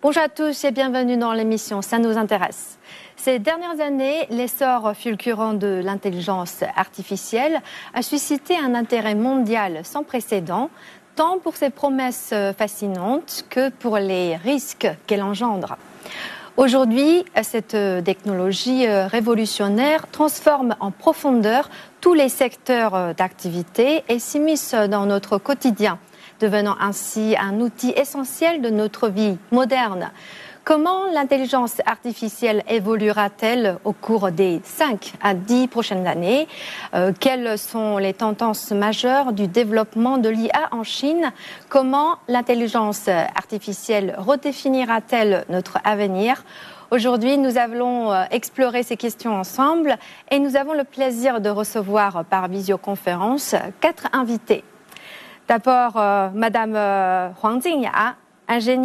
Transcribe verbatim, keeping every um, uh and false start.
Bonjour à tous et bienvenue dans l'émission Ça nous intéresse. Ces dernières années, l'essor fulgurant de l'intelligence artificielle a suscité un intérêt mondial sans précédent, tant pour ses promesses fascinantes que pour les risques qu'elle engendre. Aujourd'hui, cette technologie révolutionnaire transforme en profondeur tous les secteurs d'activité et s'immisce dans notre quotidien, devenant ainsi un outil essentiel de notre vie moderne. Comment l'intelligence artificielle évoluera-t-elle au cours des cinq à dix prochaines années? euh, Quelles sont les tendances majeures du développement de l'I A en Chine? Comment l'intelligence artificielle redéfinira-t-elle notre avenir? Aujourd'hui, nous allons explorer ces questions ensemble et nous avons le plaisir de recevoir par visioconférence quatre invités. D'abord, euh, Madame euh, Huang Jingya, ingénieure